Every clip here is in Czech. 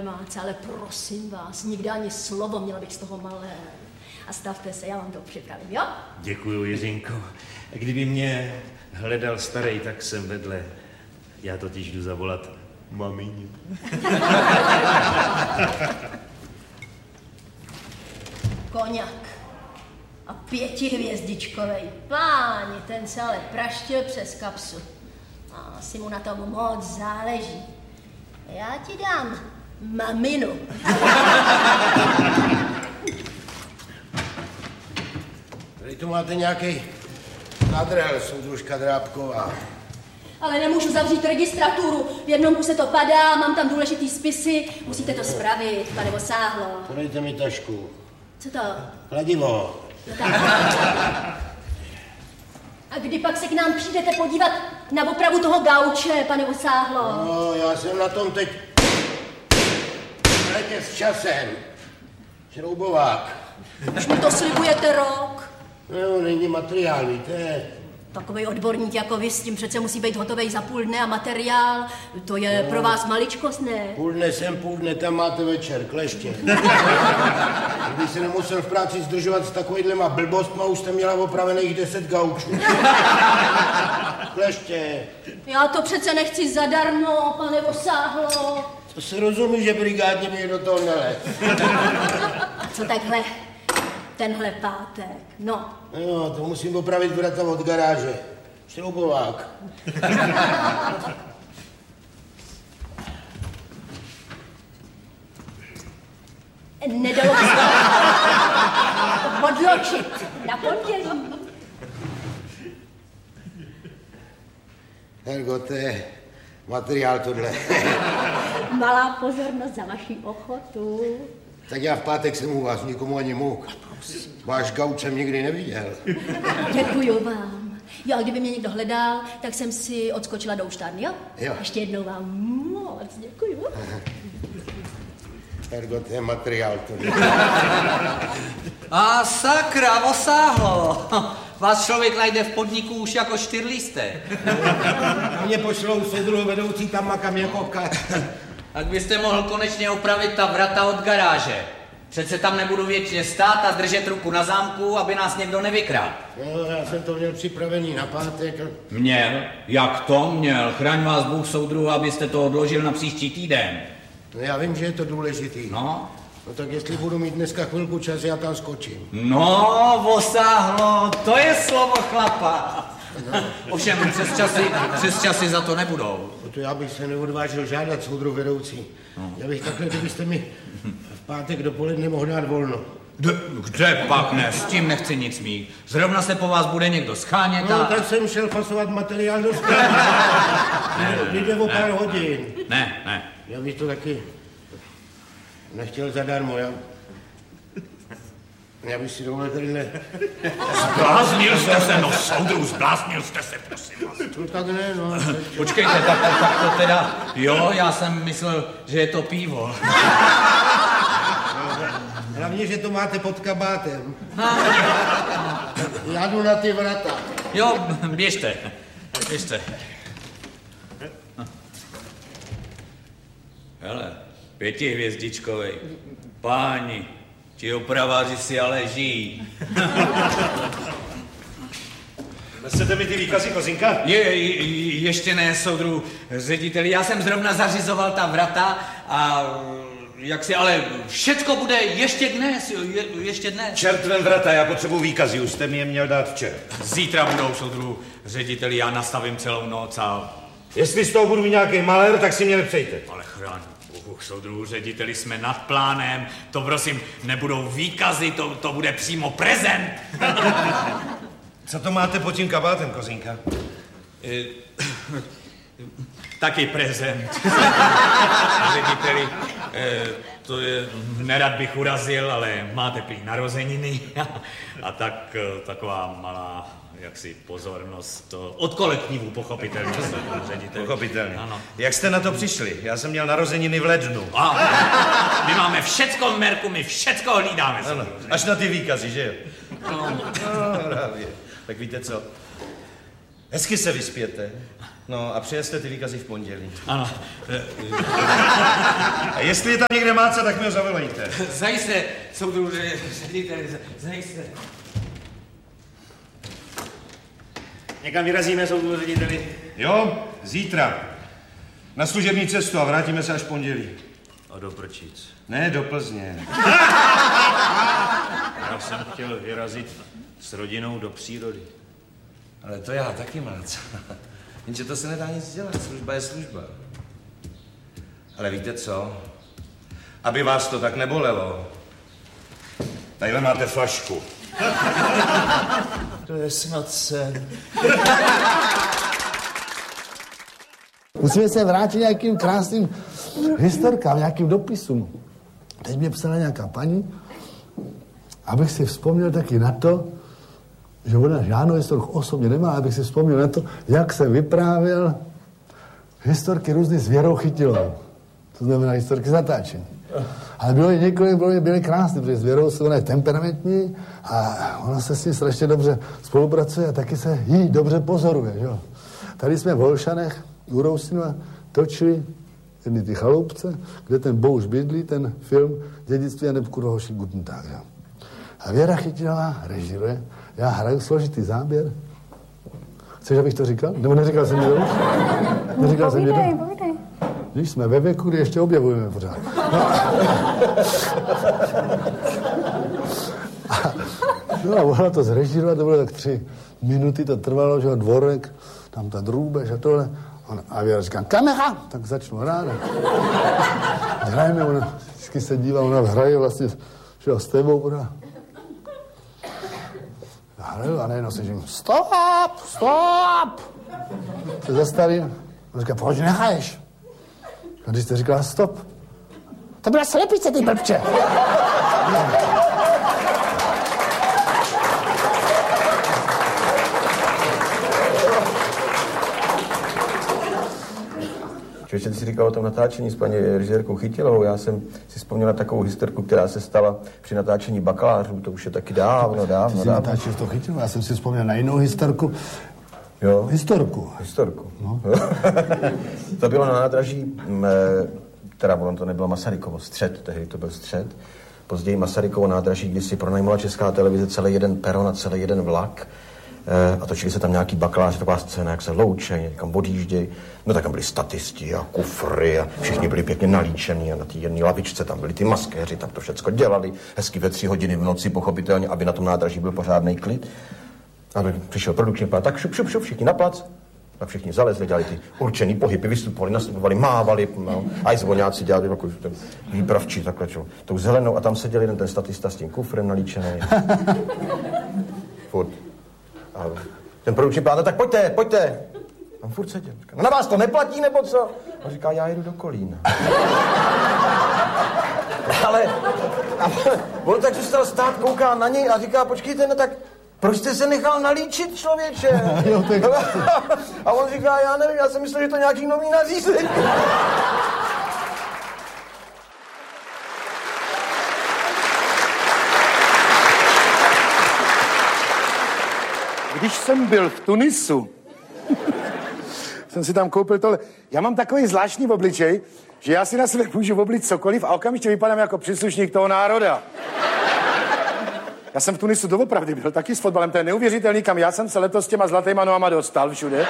krváce, ale prosím vás, nikdy ani slovo, měla bych z toho malé. A stavte se, já vám to připravím, jo? Děkuju, Jiřinko. Kdyby mě hledal starý, tak jsem vedle. Já totiž jdu zavolat mamině. Koňak. A 5hvězdičkovej. Páni, ten se ale praštil přes kapsu. A asi mu na tom moc záleží. Já ti dám maminu. Tady tu máte nějaký nadrel, soudružka Drábková. Ale nemůžu zavřít registraturu. V jednom kuse to padá, mám tam důležitý spisy. Musíte to spravit, pane Vosáhlo. Podejte mi tašku. Co to? Kladivo. A kdy pak se k nám přijdete podívat na opravu toho gauče, pane Vosáhlo? No, já jsem na tom teď letě s časem. Šroubovák. Už mi to slibujete rok. No, není materiál, víte. Takovej odborník jako vy, s tím přece musí být hotovej za půl dne a materiál, to je pro vás maličkost, ne? Půl dne sem, půl dne tam máte večer, kleště. Kdyby se nemusel v práci zdržovat s takovýhlema blbostma, už jste měla opravených 10 gaučů. Kleště. Já to přece nechci zadarmo, pane Vosáhlo. To se rozumí, že brigádně mi do toho nelez. A co takhle? Tenhle pátek, no. Jo, to musím opravit vrata od garáže. Šroubovák. Nedalo by se odločit na pondělí. Hergo, to je materiál tohle. Malá pozornost za vaši ochotu. Tak já v pátek jsem u vás nikomu ani mohl. Váš gauč jsem nikdy neviděl. Děkuju vám. Jo, a kdyby mě někdo hledal, tak jsem si odskočila do úštárny, jo? Jo. Ještě jednou vám moc děkuju. Hergo, to je materiál tohle. A sakra, Vosáhlo. Vás člověk najde v podniku už jako štyrlístek. A mě pošlou soudruhu vedoucí tam makam jako kat. Tak byste mohl konečně opravit ta vrata od garáže. Přece tam nebudu věčně stát a držet ruku na zámku, aby nás někdo nevykradl. No, já jsem to měl připravený na pátek. Měl? Jak to měl? Chraň vás Bůh, soudruhu, abyste to odložil na příští týden. No, já vím, že je to důležitý. No? No tak jestli budu mít dneska chvilku čas, já tam skočím. No, Vosáhlo, to je slovo chlapa. No. Ovšem přes časy za to nebudou. To já bych se neodvážil žádat soudruh vedoucí. No. Já bych takhle, kdybyste mi v pátek dopoledne mohl dát volno. Kde pak ne? S tím nechci nic mít. Zrovna se po vás bude někdo schánět No, tak jsem šel fasovat materiál do skladu. Jde o pár hodin. Ne. Já bych to taky nechtěl zadarmo, já bych si dovolil tadyhle... Zbláznil jste se, no soudruh, zbláznil jste se, prosím vás. No tak ne, no. Počkejte, tak to teda, jo, já jsem myslel, že je to pivo. Hlavně, že to máte pod kabátem. Já jdu na ty vrata. Jo, běžte. Hele, 5hvězdičkovej. Páni, ti opraváři si ale žijí. Nesete mi ty výkazy, Kozinka? Ještě ne, soudruhu řediteli. Já jsem zrovna zařizoval ta vrata a ale všecko bude ještě dnes. Čertvem vrata, já potřebuji výkazy, už jste mi je měl dát včera. Zítra budou, soudruhu řediteli, já nastavím celou noc a... Jestli z toho budu mít nějaký malér, tak si mě nepřejte. Ale chráň Bůh, soudruhu řediteli, jsme nad plánem, to prosím, nebudou výkazy, to bude přímo prezent. Co to máte pod tím kabátem, Kozinka? Taky prezent. Řediteli, to je, nerad bych urazil, ale máte prý narozeniny a tak taková malá jaksi pozornost od kolektivu, pochopitelně. Pochopitelně. Ano. Jak jste na to přišli? Já jsem měl narozeniny v lednu. My máme všecko v merku, my všecko hlídáme. Ano, až na ty výkazy, že jo? No, právě. Tak víte co? Hezky se vyspěte. No a přijezte ty výkazy v pondělí. Ano. A jestli je tam někde máca, tak mi ho zavolejte. Zajisté, soudruhu řediteli, zajisté. Někam vyrazíme, soudruhu řediteli? Jo, zítra. Na služební cestu a vrátíme se až v pondělí. A do Prčic. Ne, do Plzně. Já jsem chtěl vyrazit s rodinou do přírody. Ale to já taky, mác. Jenže to se nedá nic dělat, služba je služba. Ale víte co? Aby vás to tak nebolelo. Tadyhle máte flašku. To je snad sen. Musíme se vrátit nějakým krásným historkám, nějakým dopisům. Teď mě psala nějaká paní, abych si vzpomněl taky na to, že ona žádnou historku osobně nemá, abych si vzpomněl na to, jak jsem vyprávěl historky různých s Věrou Chytilovou. To znamená historky z natáčení. Ale bylo i několik, byly krásné, protože s Věrou ona je temperamentní a ona se s ní strašně dobře spolupracuje a taky se jí dobře pozoruje. Jo. Tady jsme v Holšanech u Roustinova točili jedny ty chaloupce, kde ten Bouš bydlí, ten film Dědictví a Nebkurva hoši Guten Tag. Jo. A Věra Chytilová režiruje, já hraju složitý záběr. Chceš, abych to říkal? Nebo neříkal jsem to už? Neříkal jsem to? Povídej. Když jsme ve věku, kdy ještě objevujeme pořád. No a mohla to zrežírovat, to bylo tak 3 minuty, to trvalo, že dvorek, tam ta drůbež a tohle. A Věra říká, kamera, tak začnu hrát. Hrajeme, ona vždycky se dívá, ona hraje vlastně, že s tebou pořád. Hraju a najednou se říkám, stop! Se zastavím. On říká, proč nehraješ? A když jste říkala stop, to byla slepice, ty blbče. Člověče, ty jsi říkal o tom natáčení s paní režisérkou Chytilovou. Já jsem si vzpomněl na takovou historku, která se stala při natáčení Bakalářů. To už je taky dávno. Ty jsi natáčel to Chytilovou, já jsem si vzpomněl na jinou historku. Jo? Historku. No. To bylo na nádraží, teda ono to nebylo Masarykovo, Střed, tehdy to byl Střed. Později Masarykovo nádraží, kdy si pronajmula Česká televize celý jeden peron a celý jeden vlak. A točili se tam nějaký bakaláři, taková scéna, jak se loučejí, někam odjíždějí. No tak tam byli statisti a kufry a všichni byli pěkně nalíčení a na té jedné lavičce tam byli ty maskéři, tam to všecko dělali. Hezky ve 3 hodiny v noci, pochopitelně, aby na tom nádraží byl pořádný klid. A přišel produkční plán, tak šup, všichni na plac. Tak všichni zalezli, dělali ty určený pohyby, nastupovali, mávali, no, a i zvoňáci dělali takový ten výpravčí, takhle, čo, tou zelenou, a tam seděl jeden ten statista s tím kufrem nalíčený. Furt. A ten produkční plán, tak pojďte. A on furt seděl. Říká, no na vás to neplatí, nebo co? A říká, já jedu do Kolína. Ale on tak zůstal stát, kouká na něj a říká, počkejte, no tak proč jste se nechal nalíčit, člověče? A on říká, já nevím, já jsem myslel, že to nějaký nový nařízení. Když jsem byl v Tunisu, jsem si tam koupil tohle. Já mám takový zvláštní obličej, že já si na sebe můžu oblit cokoliv a okamžitě vypadám jako příslušník toho národa. Já jsem v Tunisu doopravdy byl taky s fotbalem, to je neuvěřitelný, kam já jsem se letos s těma zlatýma nohama dostal všude.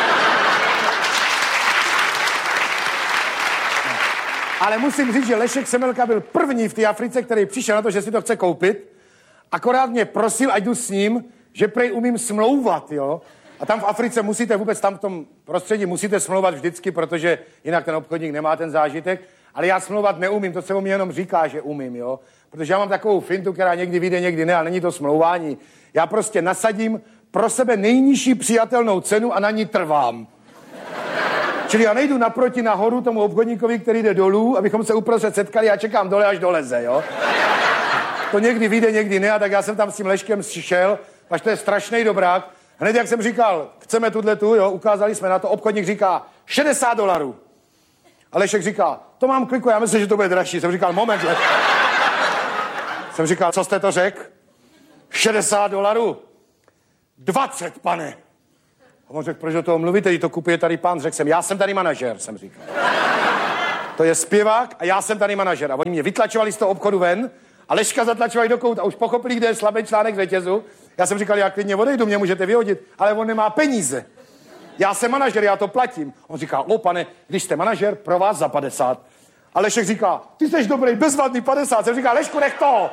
Ale musím říct, že Lešek Semelka byl první v té Africe, který přišel na to, že si to chce koupit. Akorát mě prosil, ať jdu s ním, že prej umím smlouvat, jo. A tam v Africe musíte vůbec, tam v tom prostředí musíte smlouvat vždycky, protože jinak ten obchodník nemá ten zážitek. Ale já smlouvat neumím, to se o mě jenom říká, že umím, jo. Protože já mám takovou fintu, která někdy vyjde, někdy ne, ale není to smlouvání. Já prostě nasadím pro sebe nejnižší přijatelnou cenu a na ní trvám. Čili já nejdu naproti nahoru tomu obchodníkovi, který jde dolů, abychom se uprostřed setkali, já čekám dole, až doleze, jo. To někdy vyjde, někdy ne, a tak já jsem tam s tím Leškem šel, až to je strašný dobrák. Hned jak jsem říkal, chceme tu, jo, ukázali jsme na to, obchodník říká $60. A Lešek říká, to mám kliku, já myslím, že to bude dražší. Jsem říkal, moment, že? Jsem říkal, co jste to řekl? $60? 20, pane. A on řekl, proč do toho mluvíte, když to kupuje tady pán? Řekl jsem, já jsem tady manažer, jsem říkal. To je zpěvák a já jsem tady manažer. A oni mě vytlačovali z toho obchodu ven a Leška zatlačovali do kouta a už pochopili, kde je slabý článek řetězu. Já jsem říkal, já klidně odejdu, mě můžete vyhodit, ale on nemá peníze. Já jsem manažer, já to platím. On říká, pane, když jste manažer, pro vás za 50. A Lešek říká, ty jsi dobrý, bezvadný 50. Jsem říká, Lešku, nech toho.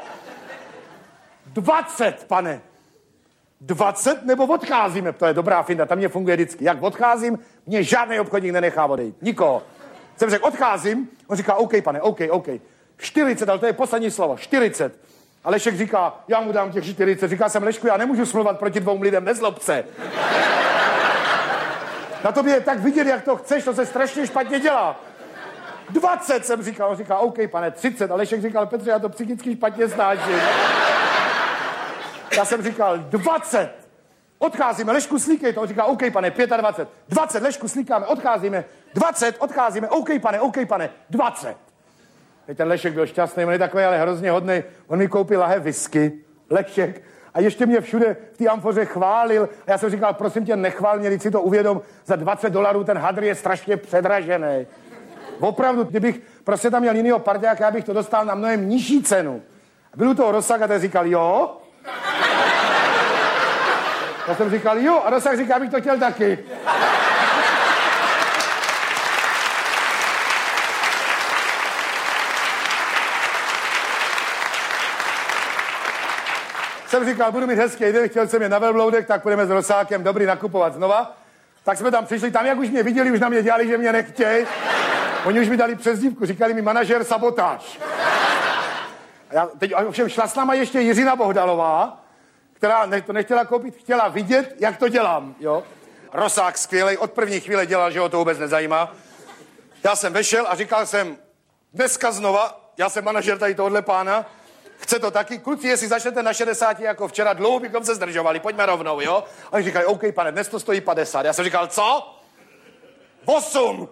20, pane. 20 nebo odcházíme? To je dobrá finta, tam mě funguje vždycky. Jak odcházím, mě žádný obchodník nenechá odejít. Nikoho. Jsem řekl, odcházím. On říká, OK, pane, OK. 40, ale to je poslední slovo. 40. A Lešek říká, já mu dám těch 40. Říká jsem, Lešku, já nemůžu smluvat proti 2 lidem, nezlob se. Na tobě je tak vidět, jak to chceš, to se strašně špatně dělá. 20 jsem říkal, on říká, OK, pane, 30. A Lešek říkal, Petře, já to psychicky špatně snáším. Já jsem říkal, 20. Odcházíme, Lešku, slíkej to. On říká, OK, pane, 25. 20, Lešku, slíkáme, odcházíme. 20, odcházíme, OK, pane, 20. Teď ten Lešek byl šťastný, on je takový, ale hrozně hodnej. On mi koupil lahev whisky, Lešek, a ještě mě všude v té amfoře chválil. A já jsem říkal, prosím tě, nechvál mě, když si to uvědom, za $20 ten hadr je strašně předražený. Opravdu, kdybych prostě tam měl jinýho parťáka, já bych to dostal na mnohem nižší cenu. Byl u toho Rosák a ten říkal, jo? Já jsem říkal, jo, a Rosák říká, bych to chtěl taky. Jsem říkal, budu mít hezký den, chtěl jsem je na velbloudek, tak půjdeme s Rosákem, dobrý, nakupovat znova. Tak jsme tam přišli, tam jak už mě viděli, už na mě dělali, že mě nechtějí. Oni už mi dali přezdívku, říkali mi manažer sabotáž. A já, teď ovšem šla s náma ještě Jiřina Bohdalová, která to nechtěla koupit, chtěla vidět, jak to dělám, jo. Rosák skvělej, od první chvíle dělal, že ho to vůbec nezajímá. Já jsem vešel a říkal jsem, dneska znova, já jsem manažer tady tohohle pána, chce to taky, kluci, jestli začnete na 60 jako včera, dlouho bychom se zdržovali, pojďme rovnou, jo. A oni říkali, OK, pane, dnes to stojí 50. Já jsem říkal, co? 8.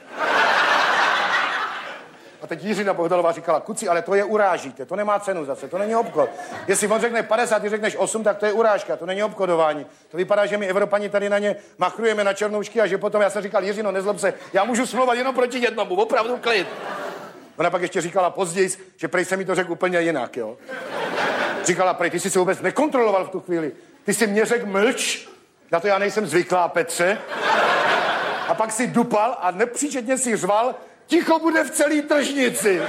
A teď Jiřina Bohdalová říkala, kuci, ale to je urážíte, to nemá cenu zase, to není obchod. Jestli on řekne 50, ty řekneš 8, tak to je urážka, to není obchodování. To vypadá, že my Evropani tady na ně machrujeme na černoušky a že potom, já jsem říkal, Jiřino, nezlob se, já můžu smlouvat jenom proti jednomu, opravdu klid. Ona pak ještě říkala později, že prej se mi to řekl úplně jinak, jo. Říkala, prej, ty jsi se vůbec nekontroloval v tu chvíli. Ty jsi mě řekl mlč, na to já nejsem zvyklá, Petře. A pak si dupal a nepříčetně si řval, ticho bude v celý tržnici.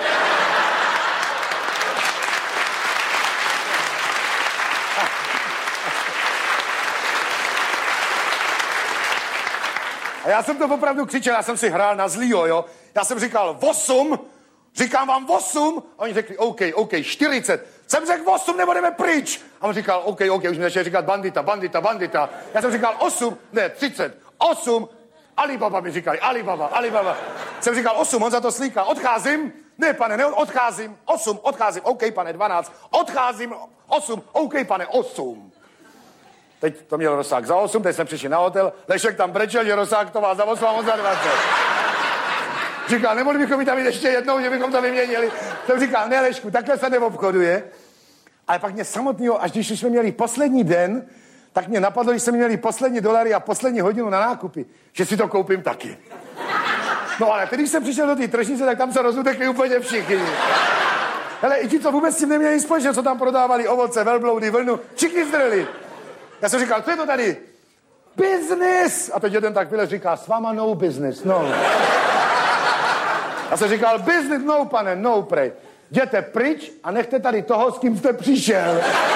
A já jsem to opravdu křičel, já jsem si hrál na zlýho, jo. Já jsem říkal 8, říkám vám 8, a oni řekli OK, 40. Jsem řekl 8, nebo jdeme pryč. A on říkal OK, už mi začal říkat bandita. Já jsem říkal 8, ne, 30, 8, Alibaba mi říkali, Alibaba. Jsem říkal 8, on za to slíká, odcházím, ne pane, ne, odcházím, 8, odcházím, OK pane, 12, odcházím, 8, OK pane, 8. Teď to měl Rosák za 8, teď jsem přišel na hotel, Lešek tam brečel, že Rosák to má za 8 a on za 20. Říkal, nemohli bychom mi tam jít ještě jednou, že bychom to vyměnili. Jsem říkal, ne Lešku, takhle se neobchoduje. Ale pak mě samotného, až když jsme měli poslední den, tak mě napadlo, když jsme měli poslední dolary a poslední hodinu na nákupy, že si to koupím taky. No ale teď, když jsem přišel do té tržnice, tak tam se rozutekli úplně všichni. Hele, i ti, co vůbec s tím neměli společně, co tam prodávali ovoce, velbloudy, vlnu, všichni zdrli. Já jsem říkal, co je to tady? Business! A teď jeden tak vylez říká, s váma no business, no. Já jsem říkal, business, no pane, no prej. Jděte pryč a nechte tady toho, s kým jste přišel.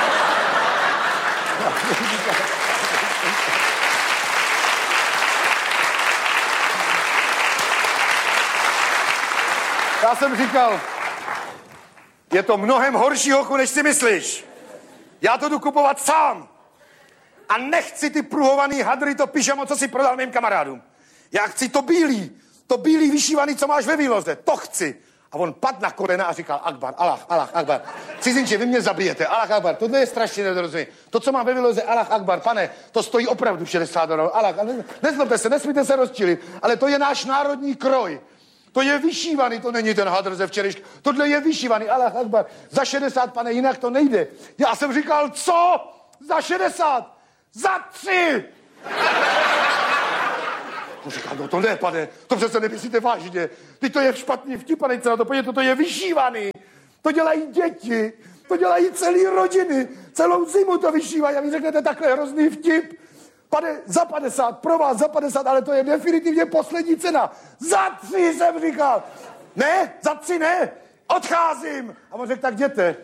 Já jsem říkal, je to mnohem horší, hochu, než si myslíš. Já to jdu kupovat sám. A nechci ty pruhovaný hadry, to pyžamo, co si prodal mým kamarádům. Já chci to bílý vyšívaný, co máš ve výloze, to chci. A on padl na kolena a říkal, Akbar, Allah Akbar. Cizinče, vy mě zabijete, Allah Akbar, tohle je strašně nedorozumění. To, co mám ve výloze, Allah Akbar, pane, to stojí opravdu $60. Allah, nezlobte se, nesmíte se rozčilit, ale to je náš národní kroj. To je vyšívaný, to není ten hadr ze včerejška. Tohle je vyšívaný, Allah Akbar. Za 60, pane, jinak to nejde. Já jsem říkal, co? Za 60? Za 3! On říká, no to ne, pane, to přece nemyslíte vážně. Teď to je špatný vtip, pane, co na to podívejte, to je vyšívaný. To dělají děti, to dělají celý rodiny, celou zimu to vyšívají a vy řeknete takhle hrozný vtip. Pane, za 50, pro vás za 50, ale to je definitivně poslední cena. Za 3 jsem říkal. Ne, za 3 ne, odcházím. A on řekl, tak jděte.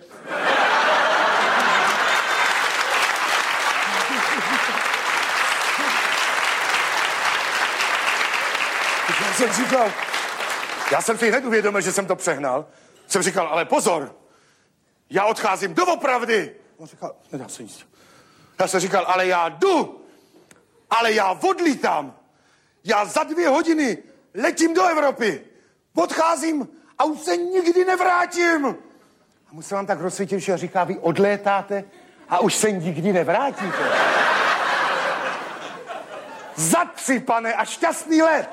Já jsem si hned uvědomil, že jsem to přehnal. Jsem říkal, ale pozor, já odcházím doopravdy. On říkal, nedá se nic. Já jsem říkal, ale já jdu, ale já odlítám. Já za 2 hodiny letím do Evropy. Odcházím a už se nikdy nevrátím. A musel vám tak rozsvítit, že říká, vy odlétáte a už se nikdy nevrátíte. Za 3, pane, a šťastný let.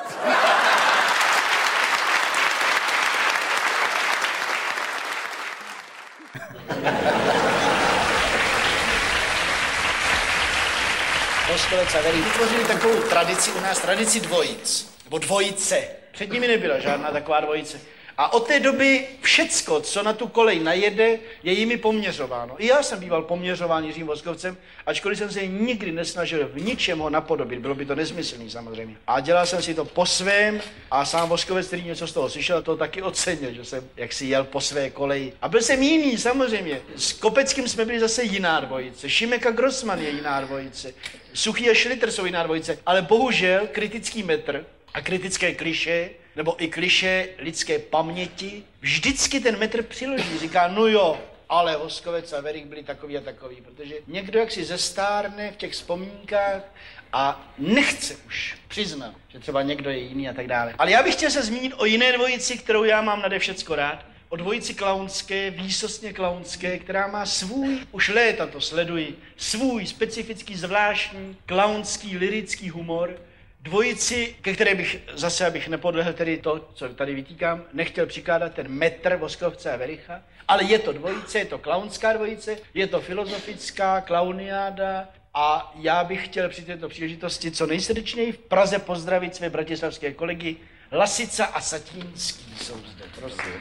Voskovec a Verík vytvořili takovou tradici u nás, tradici dvojic, nebo dvojice. Před nimi nebyla žádná taková dvojice. A od té doby všecko, co na tu kolej najede, je jimi poměřováno. I já jsem býval poměřován Jiřím Voskovcem, ačkoliv jsem se nikdy nesnažil v ničem ho napodobit. Bylo by to nesmyslný samozřejmě. A dělal jsem si to po svém a sám Voskovec, který něco z toho slyšel, to taky ocenil, že jsem jaksi jel po své koleji. A byl jsem jiný samozřejmě. S Kopeckým jsme byli zase jiná dvojice. Šimek a Grossman je jiná dvojice. Suchý a Schlitter jsou jiná dvojice. Ale bohužel kritický metr a kritické klišé, nebo i klišé lidské paměti, vždycky ten metr přiloží. Říká, no jo, ale Voskovec a Verík byli takový a takový, protože někdo jaksi zestárne v těch vzpomínkách a nechce už přiznat, že třeba někdo je jiný a tak dále. Ale já bych chtěl se zmínit o jiné dvojici, kterou já mám nade všecko rád. O dvojici klaunské, výsostně klaunské, která má svůj, už léta to sleduji, svůj specifický, zvláštní, klaunský, lirický humor. Dvojici, ke které bych zase, abych nepodlehl tedy to, co tady vytýkám, nechtěl přikládat ten metr Voskovce a Vericha, ale je to dvojice, je to klaunská dvojice, je to filozofická klauniáda a já bych chtěl při této příležitosti co nejsrdečněji v Praze pozdravit své bratislavské kolegy Lasica a Satínský jsou zde, prosím.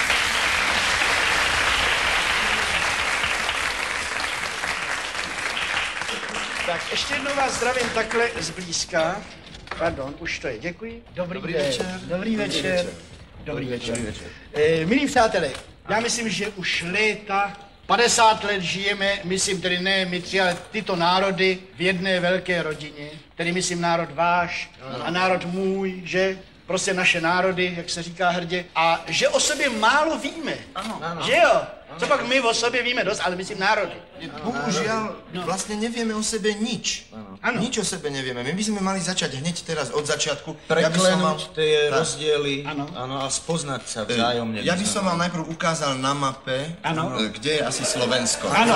Tak ještě jednou vás zdravím takhle zblízka. Pardon, už to je, děkuji. Dobrý večer. Dobrý večer. Dobrý večer. Milí přátelé, já myslím, že už léta, 50 let žijeme, myslím tedy ne my 3, ale tyto národy v jedné velké rodině. Tedy myslím národ váš a národ můj, že? Prostě naše národy, jak se říká hrdě. A že o sobě málo víme. Ano. Že jo? Co pak my o sobě víme dost, ale myslím národy. Bohužiaľ, vlastne nevieme o sebe nič. Ano. Nič o sebe nevieme. My by sme mali začať hneď teraz od začiatku. Preklenúť tie rozdiely a spoznať sa vzájomne. Ja by som vám najprv ukázal na mape, kde je asi Slovensko. Áno.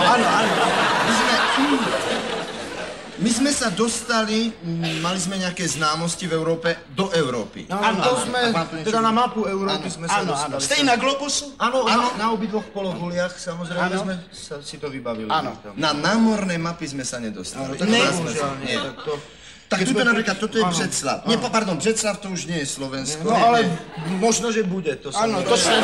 My sme sa dostali, mali sme nejaké známosti v Európe, do Európy. Áno, to sme, teda na mapu Európy sme sa dostali. Ste na globusu? Áno, na obidvoch polohuliach, samozrejme sme si to vybavili. Áno. Na námorné mapy sme sa nedostali. Nie. Tak tuto napríklad, toto je Břeclav. Nie, pardon, Břeclav to už nie je Slovensko. No ale možno, že bude, to sa Áno, to sa...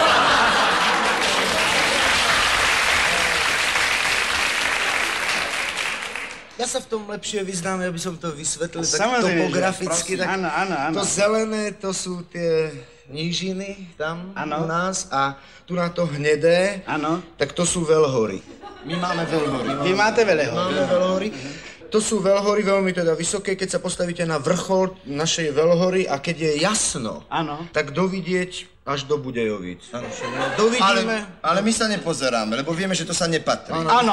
Ja sa v tom lepšie vyznám, aby som to vysvetlil tak Prosím, topograficky. Tak áno. to zelené, to sú tie nížiny tam u nás a tu na to hnedé, tak to sú veľhory. My máme veľhory. Vy máte veľhory. Máme veľhory. To sú veľhory veľmi teda vysoké, keď sa postavíte na vrchol našej veľhory a keď je jasno, tak dovidieť až do Budejovic. Dovidíme. Ale my sa nepozeráme, lebo vieme, že to sa nepatrí. Áno.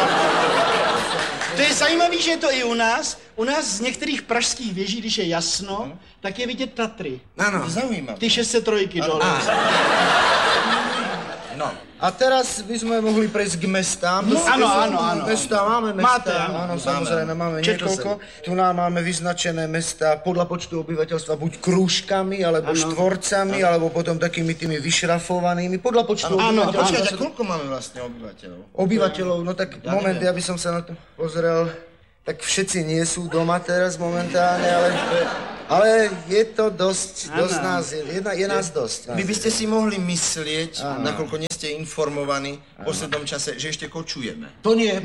To je zajímavé, že je to i u nás. U nás z některých pražských věží, když je jasno, tak je vidět Tatry. Áno, zaujímavé. Ty 603 dole. No. A teraz by sme mohli prejsť k mestám. Áno. Máme mesta. Máte, áno, samozrejme, máme niekoľko. Tu nám máme vyznačené mesta podľa počtu obyvateľstva buď krúžkami, alebo štvorcami, alebo potom takými tými vyšrafovanými, podľa počtu obyvateľstva. Počkajte, koľko máme vlastne obyvateľov? Obyvateľov, no tak moment, ja by som sa na to pozrel. Tak všetci nie sú doma teraz momentálne, ale Ale je to dosť nás, je nás dosť. Vy byste si mohli myslieť, nakoľko nie ste informovaní v poslednom čase, že ešte kočujeme. To nie,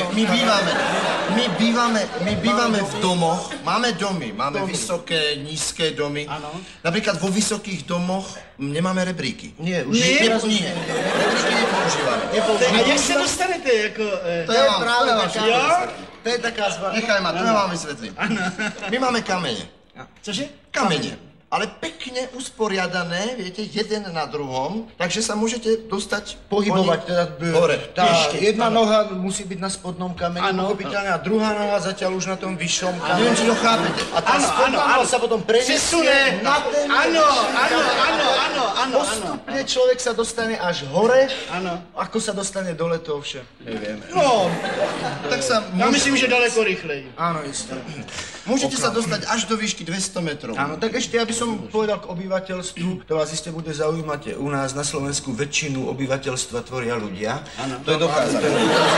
my bývame v domoch, máme domy, máme vysoké, nízke domy. Napríklad vo vysokých domoch nemáme rebríky. Nie, už nie. Rebríky nepoužívame. A jak se dostanete jako... To je právě vaše. To je taká zvlášť. Nechaj ma, to ja vám vysvetlím. My máme kamene. Cože? Kamene. Ale pekne usporiadané, viete, jeden na druhom, takže sa môžete dostať Pohybovať teda hore. Jedna noha musí byť na spodnom kameni, pochopiteľne, a druhá noha zatiaľ už na tom vyššom kameni. Neviem, či to chápete. A tá spodná noha sa potom prenesie na ten... Áno. Postupne človek sa dostane až hore, ako sa dostane dole, to ovšem nevieme. No, Tak sa já myslím, že daleko rychleji. Áno, isté. môžete sa dostať až do výšky 200 metrov. Áno, tak ešte, aby som povedal k obyvateľstvu, to vás iste bude zaujímať. U nás na Slovensku väčšinu obyvateľstva tvoria ľudia. Áno, to je dokázané.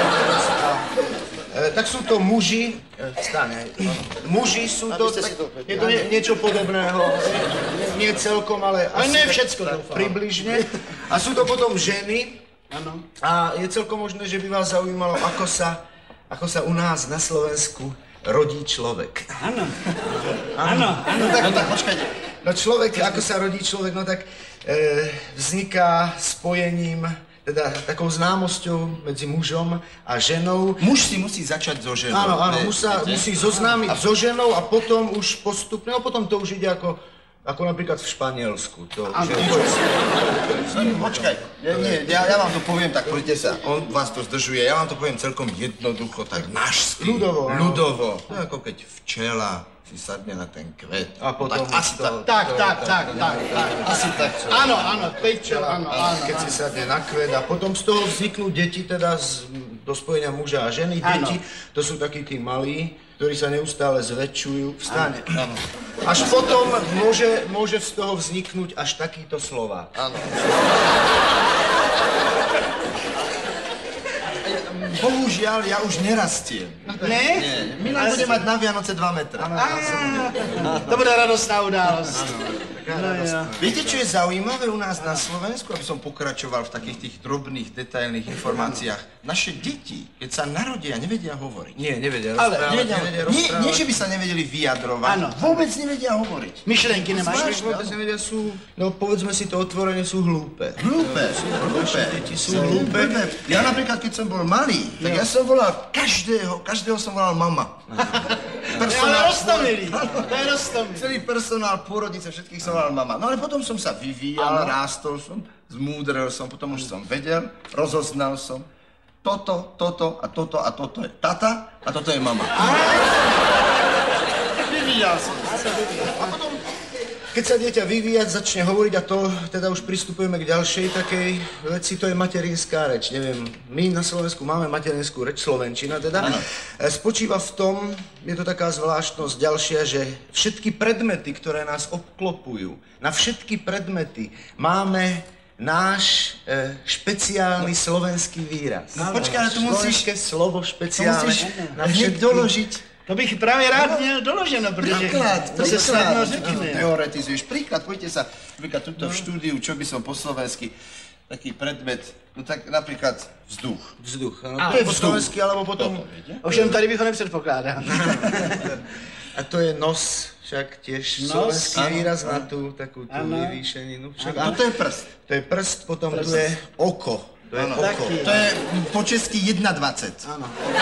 Tak sú to muži, muži sú to, je to niečo podobného, nie celkom, ale asi ne všetko, približne. A sú to potom ženy. A je celkom možné, že by vás zaujímalo, ako sa u nás na Slovensku rodí človek. Áno. No tak počkajte. No človek, ako sa rodí človek, no tak vzniká spojením, teda takou známosťou medzi mužom a ženou. Muž si musí začať so ženou. Áno, muž sa musí zoznámiť so ženou a potom už postupne, no potom to už ide ako napríklad v Španielsku. Počkaj, ja vám to poviem, tak poďte sa, on vás to zdržuje, ja vám to poviem celkom jednoducho, tak nášsky. Ľudovo. To je ako keď včela si sadne na ten kvet. A potom Tak. Asi tak. Áno, tej včela, áno. Keď si sadne na kvet a potom z toho vzniknú deti, teda do spojenia muža a ženy. Deti, to sú takí tí malí, ktorí sa neustále zväčšujú. Vstane. Až potom môže z toho vzniknúť až takýto Slovák. Áno. Bohužiaľ, ja už nerastiem. Ne? My nám budeme mať na Vianoce 2 metra. To bude radostná událosť. Viete, čo je zaujímavé u nás na Slovensku, aby som pokračoval v takých tých drobných, detailných informáciách? Naše deti, keď sa narodia, nevedia hovoriť. Nie, nevedia Ale rozprávať. nie, že by sa nevedeli vyjadrovať. Áno. Vôbec nevedia hovoriť. Myšlenky nemáš? Vôbec nevedia, sú, no povedzme si to otvorene, sú hlúpe. Deti sú hlúpe. Ja napríklad, keď som bol malý, tak ja som volal každého som volal mama. Ale roztomilý, to je roztomilý. Celý personál, pôrodnice, všetkých som volal mama. No ale potom som sa vyvíjal, rástol som, zmúdrel som, potom už som vedel, rozoznal som. Toto a toto je tata a toto je mama. Vyvíjal som. A potom, keď sa dieťa vyvíjať, začne hovoriť, a to teda už pristupujeme k ďalšej takej veci, to je materinská reč. Neviem, my na Slovensku máme materinskú reč, slovenčina teda. Ano. Spočíva v tom, je to taká zvláštnosť ďalšia, že všetky predmety, ktoré nás obklopujú, na všetky predmety máme náš špeciálny slovenský výraz. No, počkaj, ale tu musíš... Slovenské slovo špeciálne. To musíš hneď doložiť. To bych právě rád měl doloženo, protože to se snadno řekne. Teoretizuješ. Príklad, pojďte sa, napríklad tuto v štúdiu, čo by som po slovensky, taký predmet, no tak napríklad vzduch. Vzduch, no, to je po slovensky, alebo potom... Ovšem tady bych ho nepředpokládal. A to je nos, však tiež slovenský výraz na tú takú vyvýšeninu. A to je prst. To je prst, potom tu je oko. To je oko. To je po česky 1,20. Áno.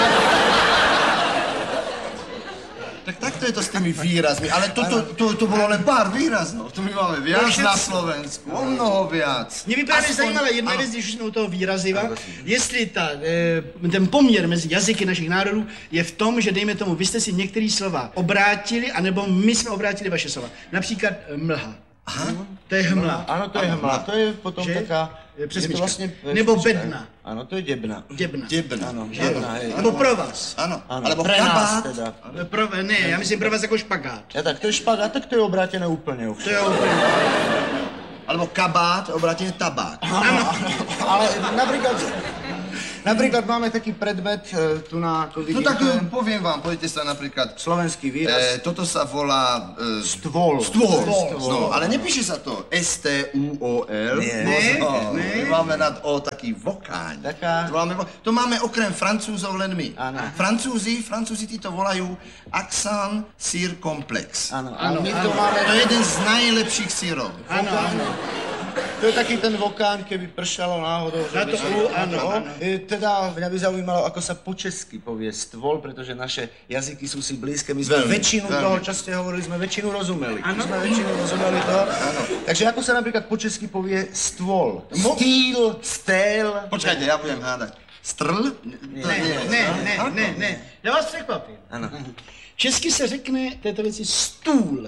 Tak takto je to s tými výrazmi, ale to bolo len pár výrazov. To my máme viac na Slovensku, o mnoho viac. Mě by právě zajímala jedna věc, když jsme u toho výraziva, jestli ten poměr mezi jazyky našich národů je v tom, že dejme tomu, vy jste si některé slova obrátili, anebo my jsme obrátili vaše slova. Například mlha. Aha. To je hmla. Áno, to je hmla. To je potom taká... Přesmička. Vlastne, nebo bedna. Áno, to je debna. Debna. Áno, debna, hej. Nebo provaz. Áno, alebo pre nás teda. Ne, já myslím provaz jako špagát. Ja tak to je špagát, tak to je obrátené úplne. To je úplně. Alebo kabát, obrátené tabák. Áno, ale napríklad... Napríklad máme taký predmet tu na... To no tak poviem vám, poďte sa napríklad... Slovenský výraz. Toto sa volá... Stôl. No, ale nepíše sa to S-T-U-O-L. Nie. My máme nad O taký vokáň. To máme okrem Francúzov len my. Francúzi tí to volajú accent circomplex. Áno. A my to máme... To je jeden z najlepších sírov. Áno. To je taký ten vokáň, keby pršalo náhodou. Na to áno. Teda mňa by zaujímalo, ako sa po česky povie stôl, pretože naše jazyky sú si blízke. My sme väčšinu toho, čo ste hovorili, sme väčšinu rozumeli. Toho. Takže ako sa napríklad po česky povie stôl? Stýl, stél. Počkajte, ja budem hádať. Strl? Ne. Já vás překvapím. Ano. Česky se řekne této věci stůl.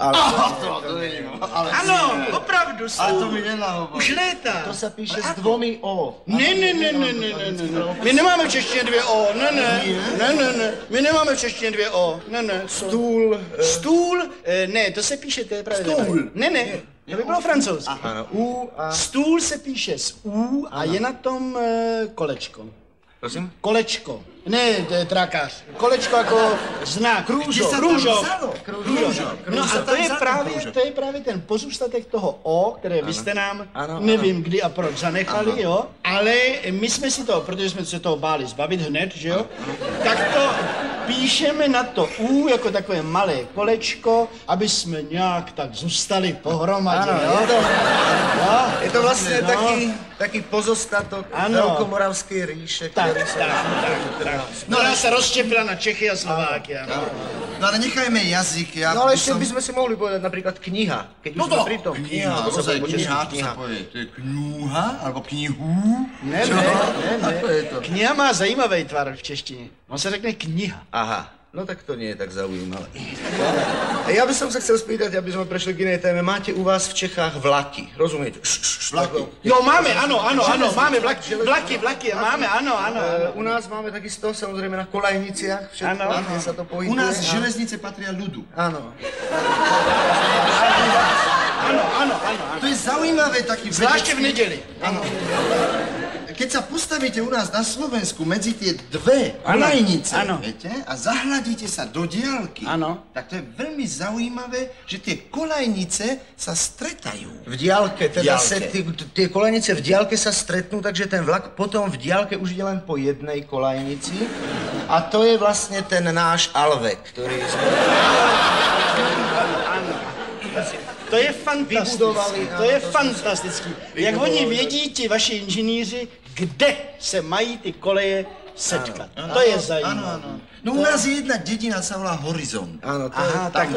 Ano, opravdu stůl. Ale to mi nenahovorí. Už léta. To se píše s dvomi O. Ne. My nemáme v češtině 2 O. Ne. My nemáme v češtině 2 O. Ne. Stůl? Ne, to se píše, to je právě. Stůl. Ne. To by bylo francouzsky. Ano, Stůl se píše s U a je na tom kolečko. Prosím? Kolečko. Ne, trakář. Kolečko jako znak. Kružok. No a to je právě ten pozůstatek toho O, které vy jste nám, nevím kdy a proč zanechali, jo. Ale my jsme si to, protože jsme se toho báli zbavit hned, že jo, tak to píšeme na to U jako takové malé kolečko, aby jsme nějak tak zůstali pohromadě, jo. Je to vlastně taký pozostatok Veľkomoravskej ríše, ktorý sa... No ale sa rozštěpila na Čechy a Slováky. No ale nechajme jazyk. No ale ešte by sme si mohli povedať napríklad kniha. Keď už sme pri tom. Kniha, to sa povie. To je kňúha, alebo knihu? Ne. Kniha má zajímavý tvar v češtině. On se řekne kniha. Aha. No tak to nie je tak zaujímavé. Ja by som sa chcel spýtať, aby sme prešli k inej téme. Máte u vás v Čechách vlaky, rozumiete? Vlaky? Jo, máme, áno, máme vlaky, máme, áno. U nás máme takisto, samozrejme, na kolajniciach, všetko, kde sa to pohybuje. U nás železnice patria ľudu. Áno. Áno. To je zaujímavé taký... Zvláště v neděli. Áno. Keď sa postavíte u nás na Slovensku medzi tie dve kolajnice, viete, a zahľadíte sa do diaľky, tak to je veľmi zaujímavé, že tie kolajnice sa stretajú. V diaľke, teda tie kolajnice v diaľke sa stretnú, takže ten vlak potom v diaľke už ide len po jednej kolajnici. A to je vlastne ten náš Alvek, ktorý sme... To je fantastický. Jak oni vědí, ti vaši inženýři, kde se mají ty koleje setkat. To je zajímavé. No u nás je jedna dedina, sa volá Horizont. Áno, tam.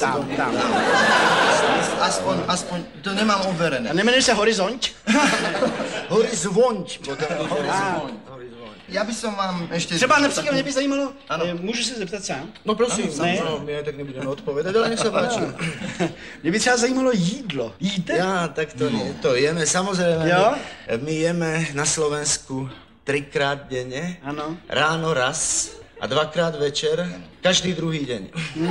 Aspoň, to nemám overené. A nemenuje sa Horizont? Horizont. Ja by som vám ešte... Třeba například mě by zajímalo, můžu se zeptat sám? No prosím, my tak nebudeme odpovedať, ale nech sa páči. Mě by třeba zajímalo jídlo. Jíte? Ja, tak to jeme, samozrejme. My jeme na Slovensku 3-krát denne, ráno raz a 2-krát večer, každý druhý deň.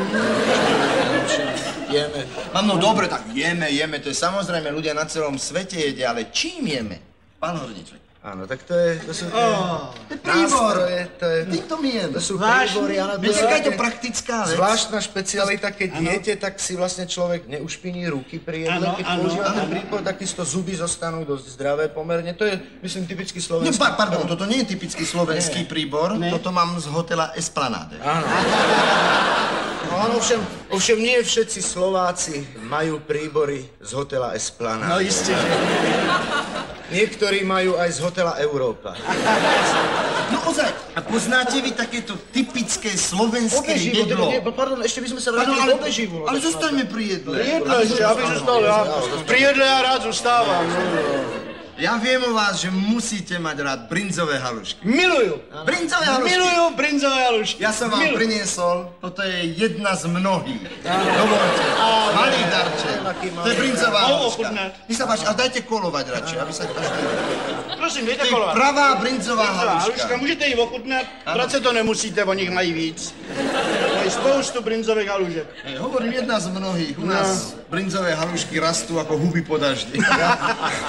Jeme. No dobre, tak jeme, to je samozrejme, ľudia na celom svete jedia, ale čím jeme? Pán Horníček. Áno, tak to sú nástroje, to sú príbory, áno. Je to praktická vec. Zvláštna špecialita, keď jete, tak si vlastne človek neušpiní ruky pri jedle, keď používa ten príbor, takisto zuby zostanú dosť zdravé pomerne. To je, myslím, typicky slovenský. No, pardon, toto nie je typický slovenský príbor, toto mám z hotela Esplanade. Áno. No, ovšem nie všetci Slováci majú príbory z hotela Esplanade. No isté, že... Niektorí majú aj z hotela Európa. No ozaj, a poznáte vy takéto typické slovenské jedlo? Pardon, ešte by sme sa vrátili do obeživu. Ale zostaňme pri jedle. Pri jedle ešte, aby zostal ja. Pri jedle ja rád zostávam. Ja viem o vás, že musíte mať rád brinzové halušky. Milujú. Brinzové halušky? Milujú brinzové halušky. Ja som vám priniesol, toto je jedna z mnohých. Dovolte. Malý darček. To je brinzová haluška. Nech sa páči, ale dajte kolovať radšej, aby sa každý... Prosím, dejte kolovať. To je pravá brinzová haluška. Můžete ji ochutnat, vrát se to nemusíte, o nich mají víc. Mají spoustu brinzových halušek. Hovorím, jedna z mnohých. U nás brinzové halušky rastú ako huby po daždi.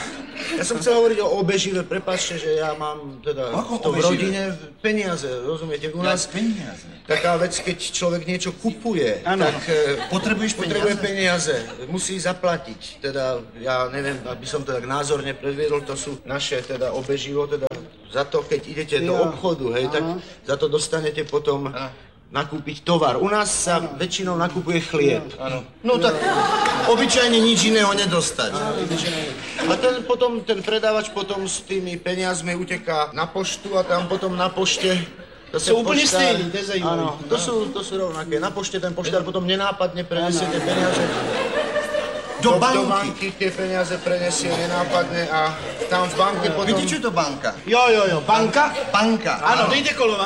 Ja som chcel hovoriť o obežive, prepáčte, že ja mám teda to v rodine peniaze, rozumiete? U nás peniaze. Taká vec, keď človek niečo kupuje, tak potrebuje peniaze, musí zaplatiť. Teda, ja neviem, aby som to tak názorne predviedol, to sú naše teda obeživo, teda za to, keď idete do obchodu, hej, tak za to dostanete potom nakúpiť tovar. U nás sa väčšinou nakupuje chlieb. No tak obyčajne nič iného nedostať. A ten predávač potom s tými peniazmi uteká na poštu a tam potom na pošte sú úplne stejní, to je zajímavé. Áno, to sú rovnaké. Na pošte ten poštár potom nenápadne prenesie tie peniaze do banky tie peniaze prenesie nenápadne a tam v banke potom... Viete, čo je to banka? Jo, banka? Banka. Áno, dejte kolo.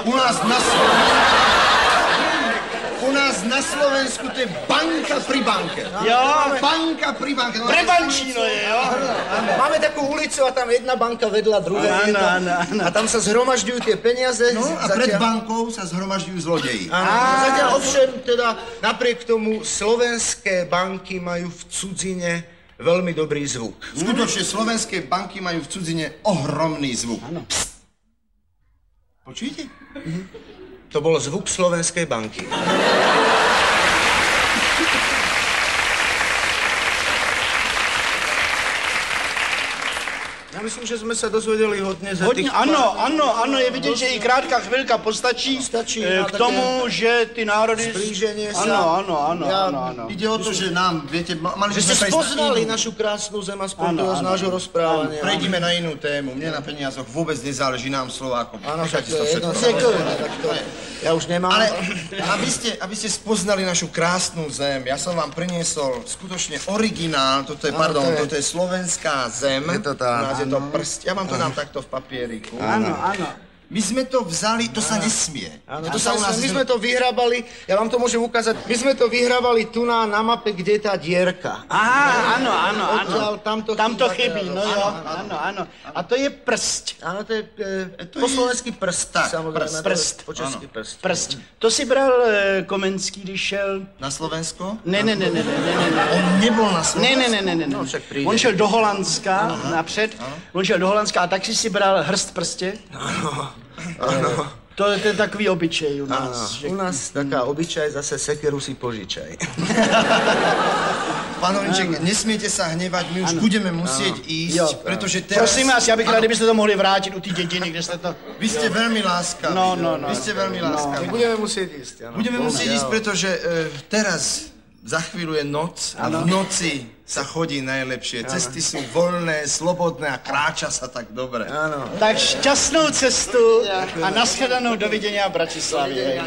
U nás na Slovensku to je banka pri banke. Jo. Banka pri banke. Prebančíno je, jo? Máme takú ulicu a tam jedna banka vedľa druhej. Áno. A tam sa zhromažďujú tie peniaze. No a pred bankou sa zhromažďujú zlodeji. Zatiaľ ovšem, teda napriek tomu slovenské banky majú v cudzine veľmi dobrý zvuk. Skutočne slovenské banky majú v cudzine ohromný zvuk. Áno. Počujete? To bol zvuk slovenskej banky. Ja myslím, že sme sa dozvedeli hodne za tých... Áno, je vidieť, že i krátká chvíľka postačí k tomu, že ty národy... Splíženie sa. Áno. Ide o to, že nám, viete, mali že ste spoznali našu krásnu zem aspoň toho z nášho rozprávania. Prejdime na inú tému. Mne na peniazoch vôbec nezáleží, nám Slovákom. Áno, tak to je jedno. Ja už nemám. Ale aby ste spoznali našu krásnu zem, ja som vám priniesol skutočne originál, toto je slovenská zem. Je to tá. Je to prst. Ja vám to dám takto v papieriku. Áno. My sme to vzali, to sa nesmie. My sme to vyhrabali, ja vám to môžem ukázať, my sme to vyhrabali tu na mape, kde je tá dierka. Áno. Tam to chybí, no jo. Áno. A to je prst. Áno, to je po slovensky prst. Tak, prst. Po česky prst. Prst. To si bral Komenský, když šel... Na Slovensko? Ne. On nebol na Slovensku? Ne. No, však príde. On šel do Holandska napřed, on šel do Holandska a tak si bral hrst prstě. Áno. To je takový obyčej u nás. U nás taká obyčaj, zase sekeru si požičaj. Pán Horinček, nesmiete sa hnevať, my už budeme musieť ísť, pretože teraz... Prosím vás, ja bych rád, kdybyste to mohli vrátit u té dědiny, kde jste to... Vy ste veľmi láskaví. No. Vy ste veľmi láskaví. My budeme musieť ísť, áno. Budeme musieť ísť, pretože teraz za chvíľu je noc a v noci sa chodí najlepšie. Cesty sú voľné, slobodné a kráča sa tak dobre. Áno. Tak šťastnou cestu a nashledanou, dovidenia v Bratislavě.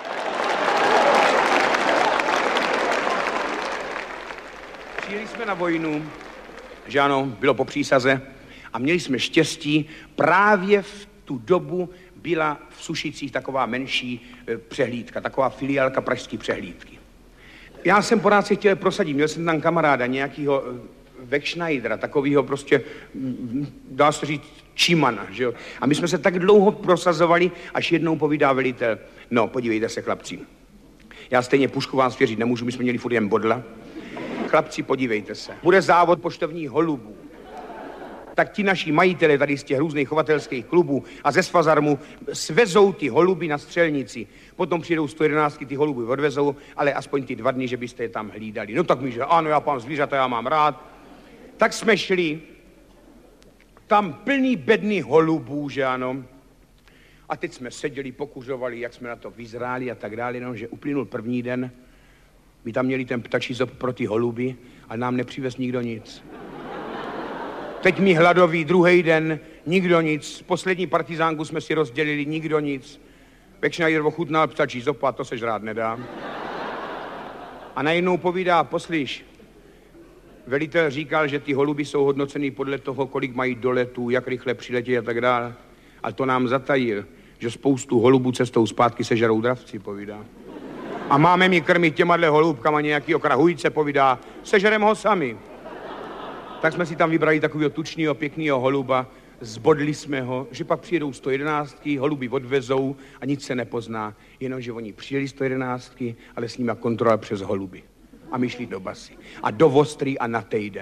Přijeli jsme na vojnu, že ano, bylo po přísaze a měli jsme štěstí, právě v tu dobu byla v Sušicích taková menší přehlídka, taková filiálka pražské přehlídky. Já jsem pořád si chtěl prosadit, měl jsem tam kamaráda nějakýho Wegschneidera, takovýho prostě, dá se říct, čimana, že jo. A my jsme se tak dlouho prosazovali, až jednou povídá velitel, no podívejte se chlapci, já stejně pušku vám svěřit nemůžu, my jsme měli furt jen bodla. Chlapci, podívejte se, bude závod poštovních holubů. Tak ti naši majitele tady z těch různých chovatelských klubů a ze Svazarmu svezou ty holuby na střelnici. Potom přijdou 111, ty holuby odvezou, ale aspoň ty 2 dny, že byste je tam hlídali. No tak mi, že ano, já pán zvířata, já mám rád. Tak jsme šli, tam plný bedny holubů, že ano. A teď jsme seděli, pokuřovali, jak jsme na to vyzráli a tak dále, no, že uplynul první den. My tam měli ten ptačí zob pro ty holuby a nám nepřivez nikdo nic. Teď mi hladový, druhý den, nikdo nic. Poslední partizánku jsme si rozdělili, nikdo nic. Wegschneider ochutnal ptačí zopa, to se žrát nedá. A najednou povídá, poslyš, velitel říkal, že ty holuby jsou hodnocený podle toho, kolik mají doletů, jak rychle přiletí a tak dále. A to nám zatajil, že spoustu holubů cestou zpátky sežerou dravci, povídá. A máme mi krmit těmadle holubkama nějaký okrahujce, povídá, sežerem ho sami. Tak jsme si tam vybrali takového tučného, pěkného holuba, zbodli jsme ho, že pak přijedou 111, holuby odvezou a nic se nepozná, jenomže oni přijeli 111, ale s nimi kontrola přes holuby. A my šli do basy a do Vostrý a na týden.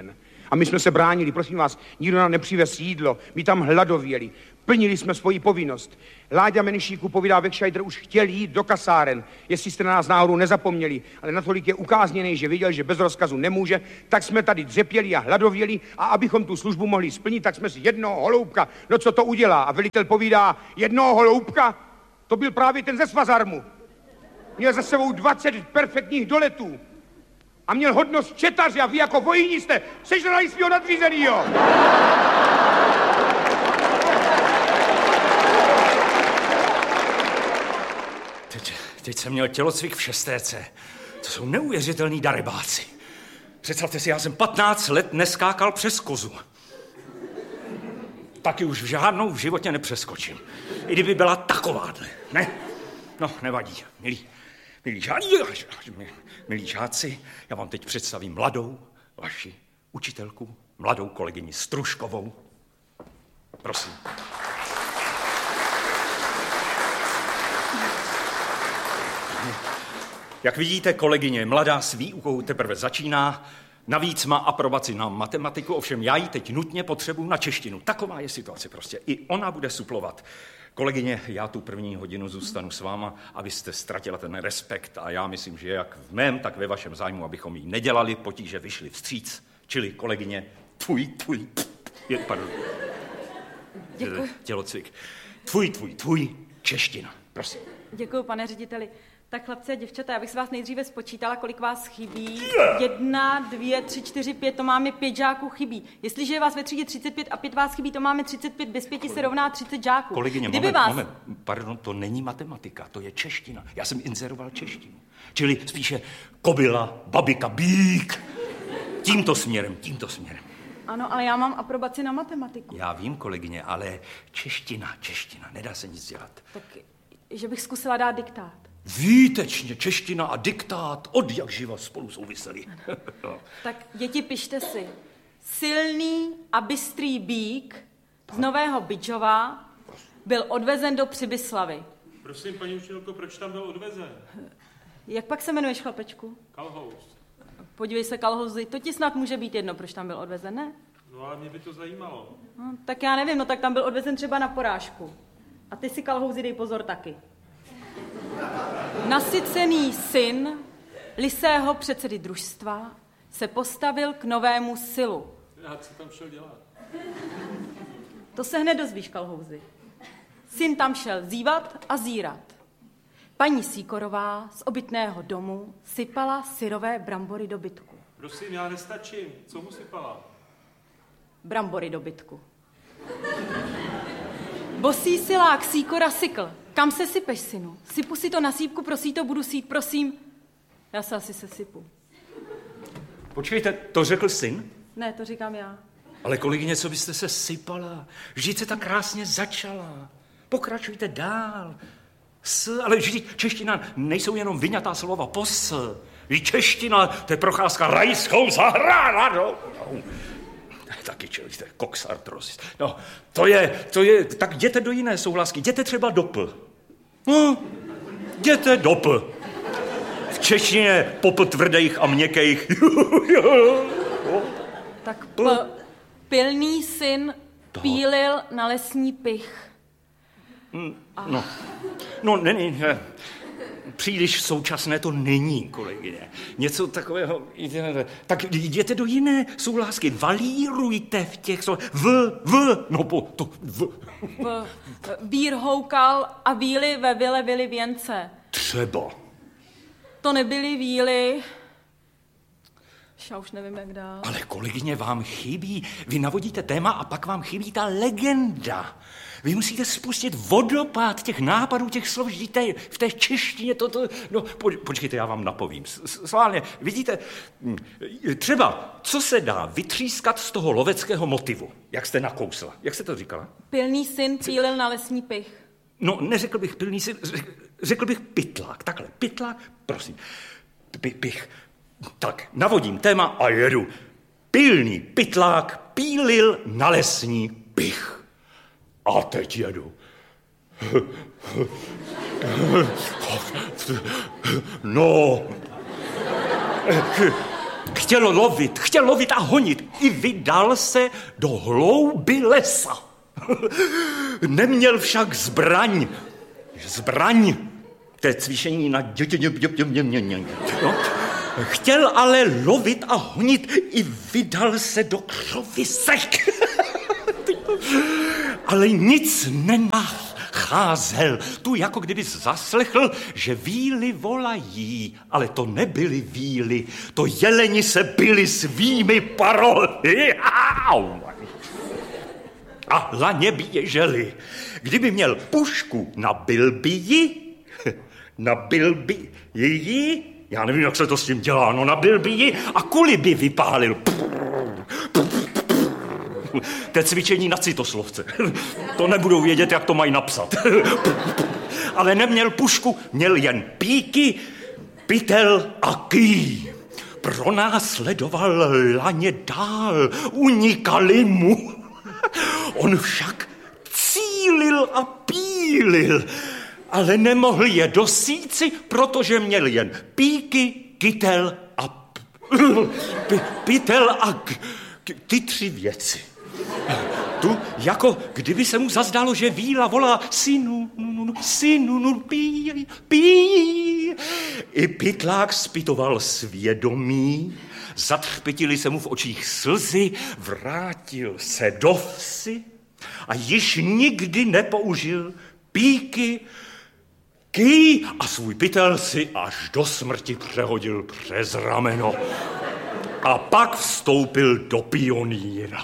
A my jsme se bránili, prosím vás, nikdo nám nepřivez jídlo, my tam hladověli. Plnili jsme svoji povinnost. Láďa Menšíku, povídá Vekšajder, už chtěl jít do kasáren, jestli jste na nás náhodou nezapomněli, ale natolik je ukázněný, že viděl, že bez rozkazu nemůže, tak jsme tady dřepěli a hladověli a abychom tu službu mohli splnit, tak jsme si jednoho holoubka, no co to udělá? A velitel povídá, jednoho holoubka? To byl právě ten ze Svazarmu. Měl za sebou 20 perfektních doletů a měl hodnost četaře a vy jako vojní jste sežrali svýho nadřízenýho. Teď jsem měl tělocvik v 6. C. To jsou neuvěřitelný darebáci. Představte si, já jsem 15 let neskákal přes kozu. Taky už žádnou v životě nepřeskočím. I kdyby byla takováhle, ne? No, nevadí, milí žáci, já vám teď představím mladou vaši učitelku, mladou kolegyni Stružkovou. Prosím. Jak vidíte, kolegyně mladá s výukou teprve začíná, navíc má aprobaci na matematiku, ovšem já ji teď nutně potřebuji na češtinu. Taková je situace prostě. I ona bude suplovat. Kolegyně, já tu první hodinu zůstanu s váma, abyste ztratila ten respekt a já myslím, že jak v mém, tak ve vašem zájmu, abychom jí nedělali potíže, vyšli vstříc. Čili kolegyně, Děkuji. Tělocvik. Tvůj, čeština, prosím. Děkuji, pane řediteli. Tak chlapci a děvčata, já bych se vás nejdříve spočítala, kolik vás chybí. 1, 2, 3, 4, 5, to máme 5 žáků chybí. Jestliže je vás ve třídě 35 a 5 vás chybí, to máme 35, bez 5 se rovná 30 žáků. Kolegyně, moment, pardon, to není matematika, to je čeština. Já jsem inzeroval češtinu. Čili spíše kobila, babika, bík. Tímto směrem. Ano, ale já mám aprobaci na matematiku. Já vím, kolegyně, ale čeština, nedá se nic dělat. Tak, že bych zkusila dát diktát. Výtečně, čeština a diktát od jak živa spolu souviseli. Tak děti, pište si. Silný a bystrý bík z Nového Bydžova byl odvezen do Přibyslavy. Prosím, paní učitelko, proč tam byl odvezen? Jak pak se jmenuješ, chlapečku? Kalhouz. Podívej se, Kalhouzi, to ti snad může být jedno, proč tam byl odvezen, ne? No ale mě by to zajímalo. No, tak já nevím, no tak tam byl odvezen třeba na porážku. A ty si, Kalhouzi, dej pozor taky. Nasycený syn lisého předsedy družstva se postavil k novému silu. Já co tam šel dělat? To se hned dozvíš, Kalhouzi. Syn tam šel zívat a zírat. Paní Sýkorová z obytného domu sypala syrové brambory do bytku. Prosím, já nestačím. Co mu sypala? Brambory do bytku. Bosý silák Sýkora sykl. Kam se sypeš, synu? Sypu si to na sípku, prosí to, budu sít, prosím. Já se asi sesypu. Počkejte, to řekl syn? Ne, to říkám já. Ale kolegyně, co byste se sypala? Vždyť se tak krásně začala. Pokračujte dál. Ale vždyť čeština nejsou jenom vyňatá slova pos. Vždyť čeština, to je procházka rajskou zahradou. Taky člověk, to je koksartros. No, to je, tak jděte do jiné souhlasky, jděte třeba do P. No, jděte do P. V češtině popl tvrdých a měkkých. Tak pilný syn pílil na lesní pych. No, není. Příliš současné to není, kolegyně. Něco takového. Tak jděte do jiné souhlásky. Valírujte v těch Vír houkal a víly ve vile vily věnce. Třeba. To nebyly víly. Já už nevím, jak dál. Ale kolegyně, vám chybí. Vy navodíte téma a pak vám chybí ta legenda. Vy musíte spustit vodopád těch nápadů, těch slov, v té češtině no, počkejte, já vám napovím. Sválně, vidíte, třeba, co se dá vytřískat z toho loveckého motivu, jak jste nakousla. Jak jste to říkala? Pilný syn pílil na lesní pych. No, neřekl bych pilný syn, řekl bych pytlák. Takhle, pytlák, prosím. Pych. Tak, navodím téma a jedu. Pilný pytlák pílil na lesní pych. A teď jedu. No. Chtěl lovit a honit. I vydal se do hlouby lesa. Neměl však zbraň. To je cvičení na no. Chtěl ale lovit a honit. I vydal se do křovisek. Ale nic nenacházel. Tu jako kdyby zaslechl, že víly volají, ale to nebyly víly, to jeleni se byli svými parohy. A laně běželi. Kdyby měl pušku, nabil by ji, já nevím, jak se to s tím dělá, no nabil by ji a kuli by vypálil. To je cvičení na citoslovce. To nebudou vědět, jak to mají napsat. Ale neměl pušku, měl jen píky, pytel a ký. Pronásledoval laně dál, unikali mu. On však cílil a pílil, ale nemohl je dosíci, protože měl jen píky, kytel a pytel a ty 3 věci. Tu, jako kdyby se mu zazdálo, že víla volá synu, pí. I pytlák zpytoval svědomí, zatřpětily se mu v očích slzy, vrátil se do vsi a již nikdy nepoužil píky, ký a svůj pytel si až do smrti přehodil přes rameno. A pak vstoupil do pionýra.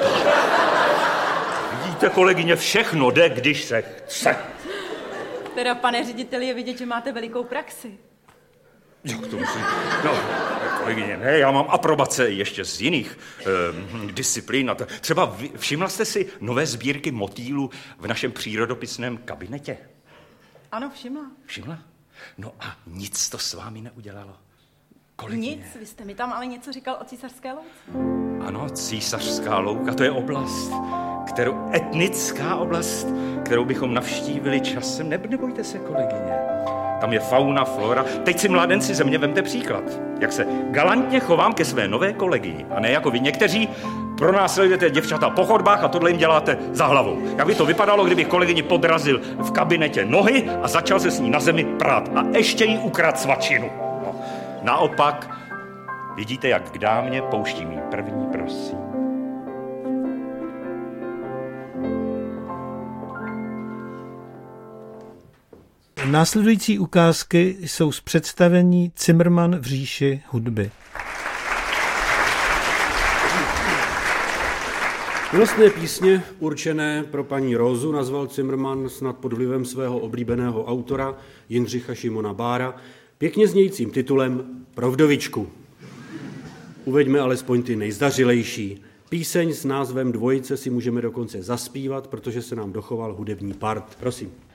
Vidíte, kolegyně, všechno jde, když se chce. Teda, pane řediteli, je vidět, že máte velikou praxi. Jak to musím? No, kolegyně, ne, já mám aprobace ještě z jiných disciplín. Třeba všimla jste si nové sbírky motýlů v našem přírodopisném kabinetě? Ano, všimla. Všimla? No a nic to s vámi neudělalo? Kolegyně. Nic, vy jste mi tam ale něco říkal o Císařské louce. Ano, Císařská louka, to je oblast, etnická oblast, kterou bychom navštívili časem. Nebojte se, kolegyně. Tam je fauna, flora. Teď si, mládenci, ze mě vemte příklad. Jak se galantně chovám ke své nové kolegii. A ne jako vy někteří pronásledujete děvčata po chodbách a tohle jim děláte za hlavou. Jak by to vypadalo, kdybych kolegyni podrazil v kabinetě nohy a začal se s ní na zemi prát. A ještě jí ukradl svačinu. No. Naopak, vidíte, jak k dámě pouštím jí první, prosím. Následující ukázky jsou z představení Cimrman v říši hudby. Milostné písně určené pro paní Rózu nazval Cimrman snad pod vlivem svého oblíbeného autora Jindřicha Šimona Bára pěkně znějícím titulem Pro vdovičku. Uveďme alespoň ty nejzdařilejší. Píseň s názvem Dvojice si můžeme dokonce zaspívat, protože se nám dochoval hudební part. Prosím.